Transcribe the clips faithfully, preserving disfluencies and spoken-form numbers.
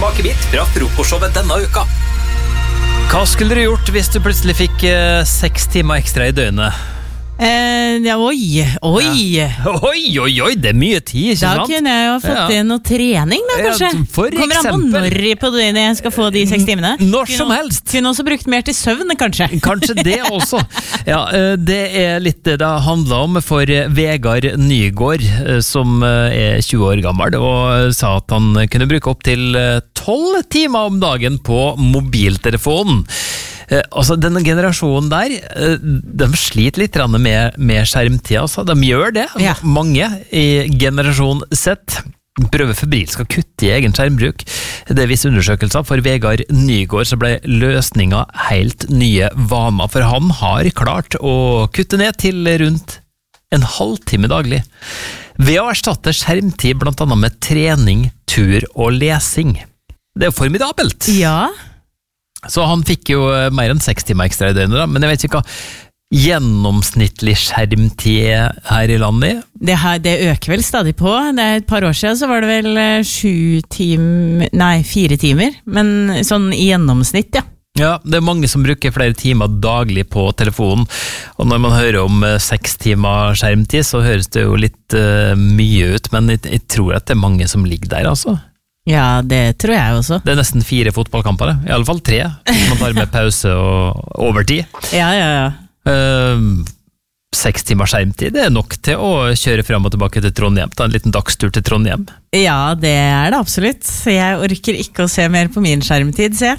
smakebit fra frokostshowet denne uka. Hva skulle du gjort hvis du plutselig fikk eh, seks timer ekstra i døgnet? Eh, ja, oi, oi. Ja. Oi, oi, oi, det er mye tid, ikke Da sant? kunne jeg jo fått Ja. inn noe trening da, kanskje. Ja, for Kommer an på eksempel. når på døgnet jeg skal få de seks timene. Når Kunne- som helst. Kunne også brukt mer til søvn, kanskje. Kanskje det også. Ja, eh, det er litt det det handler om for eh, Vegard Nygård, eh, som eh, er tjue år gammel, og eh, sa at han kunne bruke opp til tolv timer om dagen på mobiltelefonen. Eh, altså, denne generasjonen der, eh, de sliter litt grann med, med skjermtid, altså. De gjør det, Ja. mange i generasjon Z. Prøver febrilsk å kutte i egen skjermbruk. Det viser undersøkelser. For Vegard Nygård så ble løsninga helt nye vaner, for han har klart å kutte ned til rundt en halvtime daglig. Ved å erstatte skjermtid blant annet med trening, tur og lesing. Det er jo formidabelt. Ja, Så han fikk jo mer enn seks timer ekstra i døgnet, da. Men jeg vet ikke hva gjennomsnittlig skjermtid er her i landet. det, her, det øker vel stadig på. Det er et par år siden så var det vel eh, sju timer, nei, fire timer. Men sånn i gjennomsnitt, ja. Ja, det er mange som bruker flere timer daglig på telefonen, og når man hører om eh, seks timer skjermtid, så høres det jo litt eh, mye ut, men jeg, jeg tror at det er mange som ligger der, altså. Ja, det tror jeg også. Det er nesten fire fotballkamper, i alle fall tre, hvis man tar med pause og overtid. Ja, ja, ja. Uh, seks timer skjermtid, det er nok til å kjøre frem og tilbake til Trondheim, ta en liten dagstur til Trondheim. Ja, det er det absolutt. Jeg orker ikke å se mer på min skjermtid, se.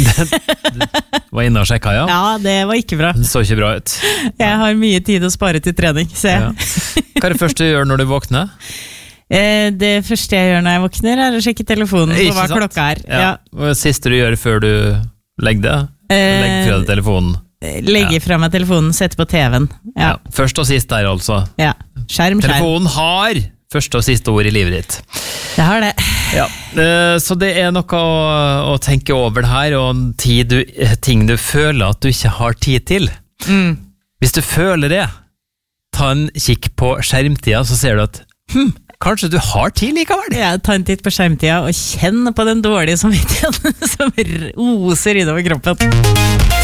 Var inne og sjekka, ja? Ja, det var ikke bra. Det så ikke bra ut. Jeg har mye tid å spare til trening, se. Ja. Hva er det første du gjør når du våkner? Eh, det første jeg gjør når jeg våkner, er å sjekke telefonen på Ikke hva sant? klokka er. Ja. Ja. Og det siste du gjør før du legger deg? Eh, Legg fra deg telefonen. Legge fra meg telefonen, sette på T V-en. Ja. Ja. Først og sist der, altså. Ja. Skjerm, skjerm. Telefonen har første og siste ord i livet ditt. Det har det. Ja. Eh, Så det er noe å, å tenke over det her, og en tid du, ting du føler at du ikke har tid til. Mm. Hvis du føler det, ta en kikk på skjermtida, så ser du at hm, kanskje du har tid likevel. Ja, ta en titt på skjermtida og kjenn på den dårlige samvittigheten som oser innover kroppen.